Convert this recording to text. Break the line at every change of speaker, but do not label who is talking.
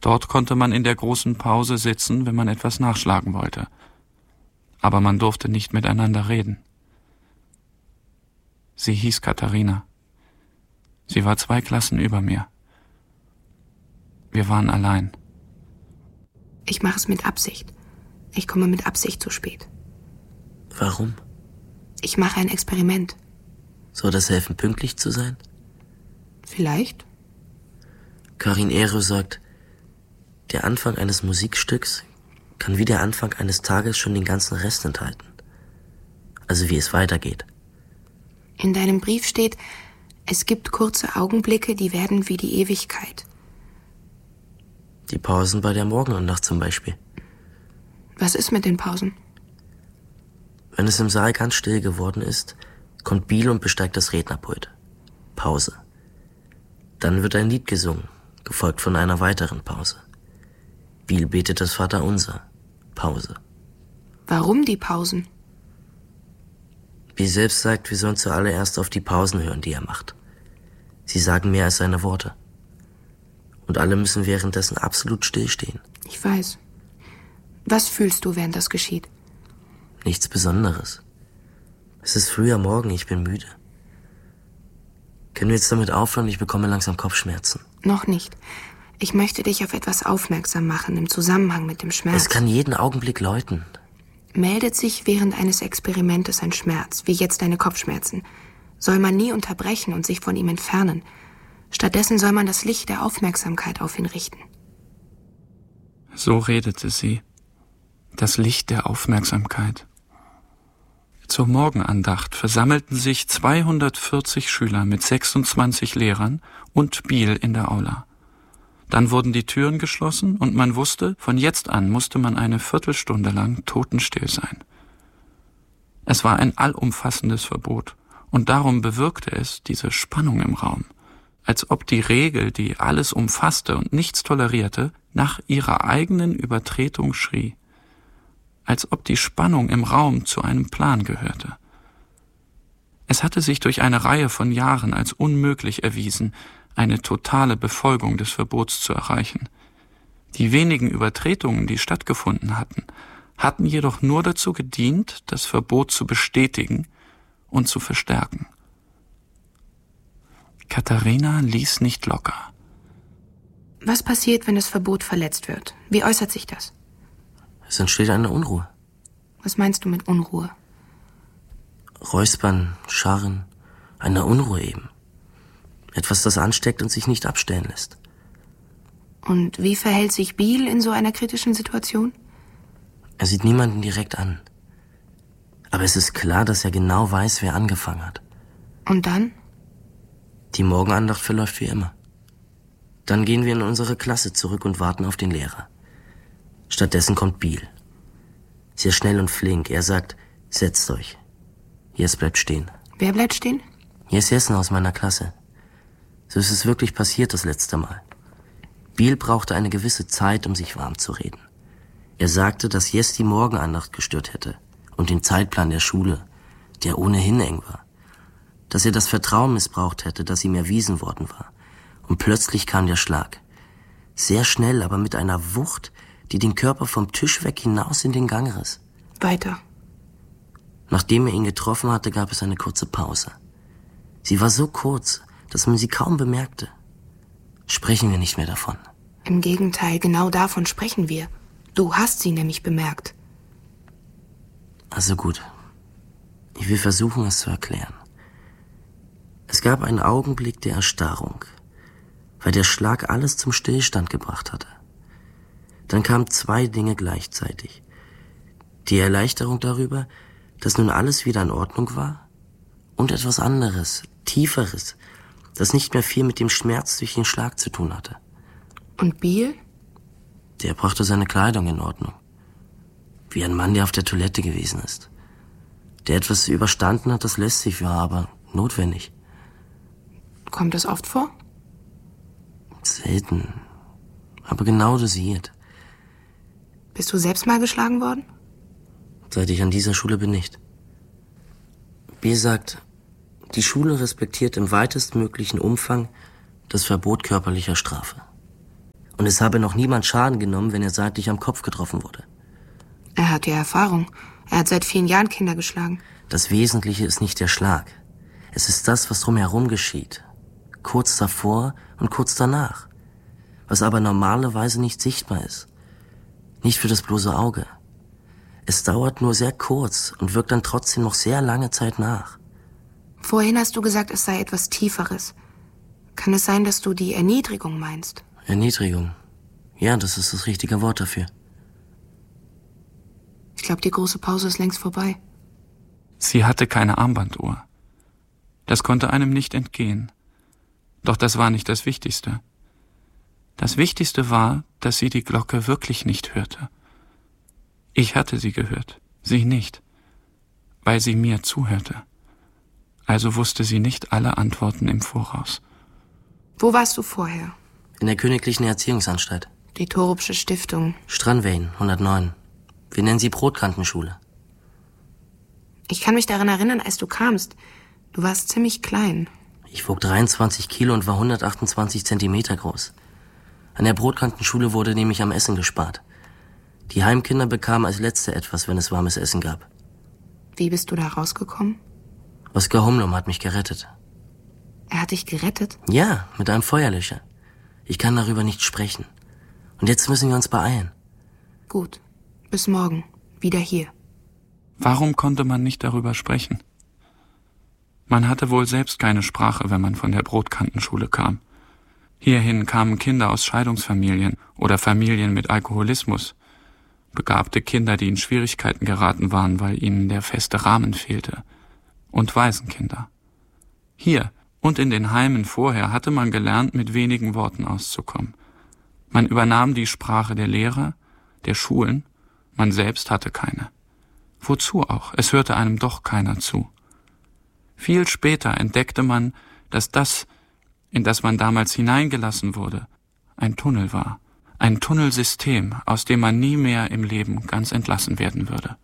Dort konnte man in der großen Pause sitzen, wenn man etwas nachschlagen wollte. Aber man durfte nicht miteinander reden. Sie hieß Katharina. Sie war 2 Klassen über mir. Wir waren allein.
Ich mache es mit Absicht. Ich komme mit Absicht zu spät.
Warum?
Ich mache ein Experiment.
Soll das helfen, pünktlich zu sein?
Vielleicht.
Karin Ehre sagt, der Anfang eines Musikstücks kann wie der Anfang eines Tages schon den ganzen Rest enthalten. Also wie es weitergeht.
In deinem Brief steht, es gibt kurze Augenblicke, die werden wie die Ewigkeit.
Die Pausen bei der Morgenandacht zum Beispiel.
Was ist mit den Pausen?
Wenn es im Saal ganz still geworden ist, kommt Biel und besteigt das Rednerpult. Pause. Dann wird ein Lied gesungen, gefolgt von einer weiteren Pause. Biel betet das Vaterunser. Pause.
Warum die Pausen?
Biel selbst sagt, wir sollen zuallererst auf die Pausen hören, die er macht. Sie sagen mehr als seine Worte. Und alle müssen währenddessen absolut stillstehen.
Ich weiß. Was fühlst du, während das geschieht?
Nichts Besonderes. Es ist früher Morgen, ich bin müde. Können wir jetzt damit aufhören? Ich bekomme langsam Kopfschmerzen.
Noch nicht. Ich möchte dich auf etwas aufmerksam machen im Zusammenhang mit dem Schmerz.
Es kann jeden Augenblick läuten.
Meldet sich während eines Experimentes ein Schmerz, wie jetzt deine Kopfschmerzen, soll man nie unterbrechen und sich von ihm entfernen. Stattdessen soll man das Licht der Aufmerksamkeit auf ihn richten.
So redete sie. Das Licht der Aufmerksamkeit. Zur Morgenandacht versammelten sich 240 Schüler mit 26 Lehrern und Biel in der Aula. Dann wurden die Türen geschlossen und man wusste, von jetzt an musste man eine Viertelstunde lang totenstill sein. Es war ein allumfassendes Verbot und darum bewirkte es diese Spannung im Raum, als ob die Regel, die alles umfasste und nichts tolerierte, nach ihrer eigenen Übertretung schrie. Als ob die Spannung im Raum zu einem Plan gehörte. Es hatte sich durch eine Reihe von Jahren als unmöglich erwiesen, eine totale Befolgung des Verbots zu erreichen. Die wenigen Übertretungen, die stattgefunden hatten jedoch nur dazu gedient, das Verbot zu bestätigen und zu verstärken. Katharina ließ nicht locker.
Was passiert, wenn das Verbot verletzt wird? Wie äußert sich das?
Es entsteht eine Unruhe.
Was meinst du mit Unruhe?
Räuspern, Scharren, eine Unruhe eben. Etwas, das ansteckt und sich nicht abstellen lässt.
Und wie verhält sich Biel in so einer kritischen Situation?
Er sieht niemanden direkt an. Aber es ist klar, dass er genau weiß, wer angefangen hat.
Und dann?
Die Morgenandacht verläuft wie immer. Dann gehen wir in unsere Klasse zurück und warten auf den Lehrer. Stattdessen kommt Biel. Sehr schnell und flink. Er sagt, setzt euch. Jes bleibt stehen.
Wer bleibt stehen?
Jes Jessen aus meiner Klasse. So ist es wirklich passiert das letzte Mal. Biel brauchte eine gewisse Zeit, um sich warm zu reden. Er sagte, dass Jes die Morgenandacht gestört hätte und den Zeitplan der Schule, der ohnehin eng war. Dass er das Vertrauen missbraucht hätte, das ihm erwiesen worden war. Und plötzlich kam der Schlag. Sehr schnell, aber mit einer Wucht, die den Körper vom Tisch weg hinaus in den Gang riss.
Weiter.
Nachdem er ihn getroffen hatte, gab es eine kurze Pause. Sie war so kurz, dass man sie kaum bemerkte. Sprechen wir nicht mehr davon.
Im Gegenteil, genau davon sprechen wir. Du hast sie nämlich bemerkt.
Also gut. Ich will versuchen, es zu erklären. Es gab einen Augenblick der Erstarrung, weil der Schlag alles zum Stillstand gebracht hatte. Dann kamen 2 Dinge gleichzeitig. Die Erleichterung darüber, dass nun alles wieder in Ordnung war, und etwas anderes, Tieferes, das nicht mehr viel mit dem Schmerz durch den Schlag zu tun hatte.
Und Biel?
Der brachte seine Kleidung in Ordnung. Wie ein Mann, der auf der Toilette gewesen ist. Der etwas überstanden hat, das lästig war, aber notwendig.
Kommt das oft vor?
Selten, aber genau dosiert.
Bist du selbst mal geschlagen worden?
Seit ich an dieser Schule bin, nicht. Biel sagt, die Schule respektiert im weitestmöglichen Umfang das Verbot körperlicher Strafe. Und es habe noch niemand Schaden genommen, wenn er seitlich am Kopf getroffen wurde.
Er hat ja Erfahrung. Er hat seit vielen Jahren Kinder geschlagen.
Das Wesentliche ist nicht der Schlag. Es ist das, was drumherum geschieht. Kurz davor und kurz danach. Was aber normalerweise nicht sichtbar ist. Nicht für das bloße Auge. Es dauert nur sehr kurz und wirkt dann trotzdem noch sehr lange Zeit nach.
Vorhin hast du gesagt, es sei etwas Tieferes. Kann es sein, dass du die Erniedrigung meinst?
Erniedrigung. Ja, das ist das richtige Wort dafür.
Ich glaube, die große Pause ist längst vorbei.
Sie hatte keine Armbanduhr. Das konnte einem nicht entgehen. Doch das war nicht das Wichtigste. Das Wichtigste war, dass sie die Glocke wirklich nicht hörte. Ich hatte sie gehört, sie nicht, weil sie mir zuhörte. Also wusste sie nicht alle Antworten im Voraus.
Wo warst du vorher?
In der Königlichen Erziehungsanstalt.
Die Torupsche Stiftung.
Strandwein, 109. Wir nennen sie Brotkantenschule.
Ich kann mich daran erinnern, als du kamst. Du warst ziemlich klein.
Ich wog 23 Kilo und war 128 Zentimeter groß. An der Brotkantenschule wurde nämlich am Essen gespart. Die Heimkinder bekamen als Letzte etwas, wenn es warmes Essen gab.
Wie bist du da rausgekommen?
Oskar Humlum hat mich gerettet.
Er hat dich gerettet?
Ja, mit einem Feuerlöscher. Ich kann darüber nicht sprechen. Und jetzt müssen wir uns beeilen.
Gut. Bis morgen. Wieder hier.
Warum konnte man nicht darüber sprechen? Man hatte wohl selbst keine Sprache, wenn man von der Brotkantenschule kam. Hierhin kamen Kinder aus Scheidungsfamilien oder Familien mit Alkoholismus. Begabte Kinder, die in Schwierigkeiten geraten waren, weil ihnen der feste Rahmen fehlte. Und Waisenkinder. Hier und in den Heimen vorher hatte man gelernt, mit wenigen Worten auszukommen. Man übernahm die Sprache der Lehrer, der Schulen, man selbst hatte keine. Wozu auch? Es hörte einem doch keiner zu. Viel später entdeckte man, dass das, in das man damals hineingelassen wurde, ein Tunnel war. Ein Tunnelsystem, aus dem man nie mehr im Leben ganz entlassen werden würde.